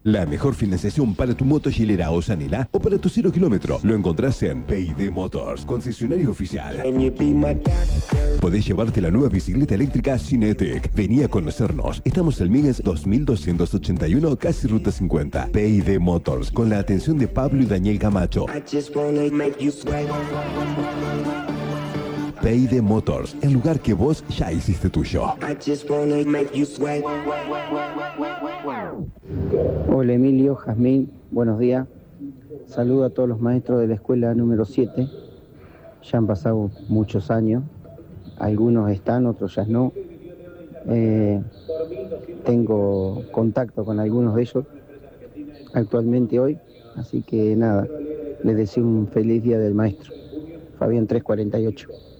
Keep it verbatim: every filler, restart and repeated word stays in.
La mejor financiación para tu moto chilera o Sanila o para tu cero kilómetro lo encontrás en P y D Motors, concesionario oficial. Podés llevarte la nueva bicicleta eléctrica Cinetic. Vení a conocernos. Estamos en Migues dos mil doscientos ochenta y uno, casi ruta cincuenta. P y D Motors, con la atención de Pablo y Daniel Camacho. P y D Motors, el lugar que vos ya hiciste tuyo. Hola Emilio, Jazmín, buenos días. Saludo a todos los maestros de la escuela número siete. Ya han pasado muchos años. Algunos están, otros ya no. Eh, tengo contacto con algunos de ellos actualmente hoy. Así que nada, les deseo un feliz día del maestro. Fabián tres cuarenta y ocho.